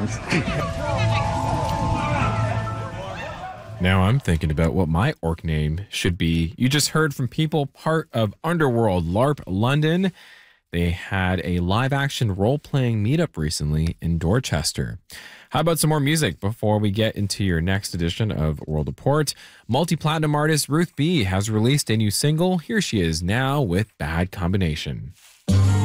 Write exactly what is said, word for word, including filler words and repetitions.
songs. Now I'm thinking about what my orc name should be. You just heard from people part of Underworld LARP London. They had a live action role playing meetup recently in Dorchester. How about some more music before we get into your next edition of World Report? Multi-platinum artist Ruth B has released a new single. Here she is now with Bad Combination.